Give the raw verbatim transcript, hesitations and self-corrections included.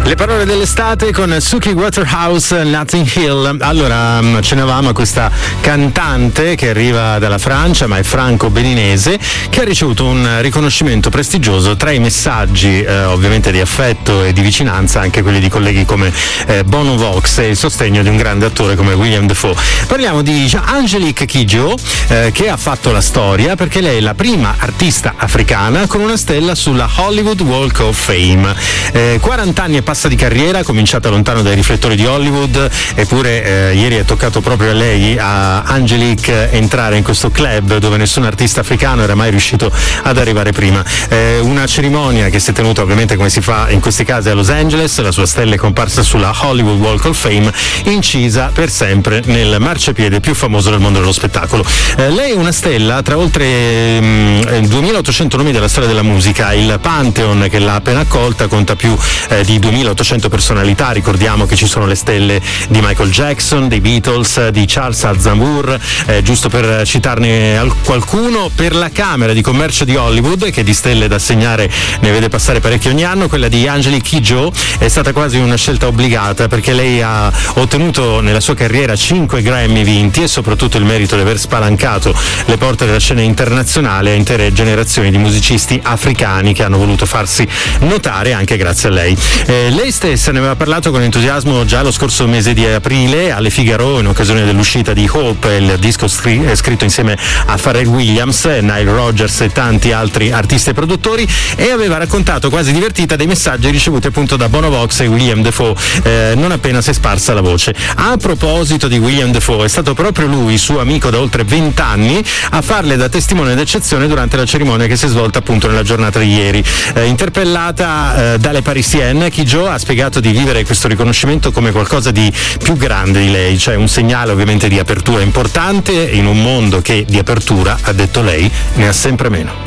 Le parole dell'estate con Suki Waterhouse, Nothing Hill. Allora, cenavamo a questa cantante che arriva dalla Francia, ma è franco-beninese, che ha ricevuto un riconoscimento prestigioso. Tra i messaggi eh, ovviamente di affetto e di vicinanza, anche quelli di colleghi come eh, Bono Vox e il sostegno di un grande attore come William Dafoe. Parliamo di Angelique Kidjo, eh, che ha fatto la storia perché lei è la prima artista africana con una stella sulla Hollywood Walk of Fame. Eh, quaranta anni e passa di carriera, cominciata lontano dai riflettori di Hollywood, eppure eh, ieri è toccato proprio a lei, a Angelique, entrare in questo club dove nessun artista africano era mai riuscito ad arrivare prima. Eh, una cerimonia che si è tenuta ovviamente come si fa in questi casi a Los Angeles. La sua stella è comparsa sulla Hollywood Walk of Fame, incisa per sempre nel marciapiede più famoso del mondo dello spettacolo. Eh, lei è una stella tra oltre mh, duemilaottocento nomi della storia della musica. Il Pantheon che l'ha appena accolta conta più eh, di duemilaottocento personalità. Ricordiamo che ci sono le stelle di Michael Jackson, dei Beatles, di Charles Aznavour, eh, giusto per citarne qualcuno. Per la Camera di Commercio di Hollywood, che di stelle da assegnare ne vede passare parecchio ogni anno, quella di Angelique Kidjo è stata quasi una scelta obbligata, perché lei ha ottenuto nella sua carriera cinque Grammy vinti e soprattutto il merito di aver spalancato le porte della scena internazionale a intere generazioni di musicisti africani che hanno voluto farsi notare anche grazie a lei. Eh, lei stessa ne aveva parlato con entusiasmo già lo scorso mese di aprile alle Figaro, in occasione dell'uscita di Hope, il disco scri- scritto insieme a Pharrell Williams, Nile Rodgers e tanti altri artisti e produttori, e aveva raccontato quasi divertita dei messaggi ricevuti appunto da Bono Vox e William Dafoe eh, non appena si è sparsa la voce. A proposito di William Dafoe, è stato proprio lui, suo amico da oltre vent'anni, a farle da testimone d'eccezione durante la cerimonia che si è svolta appunto nella giornata di ieri. Eh, interpellata eh, dalle Parisienne, Kidjo ha spiegato di vivere questo riconoscimento come qualcosa di più grande di lei, cioè un segnale ovviamente di apertura importante in un mondo che di apertura, ha detto lei, ne ha sempre meno.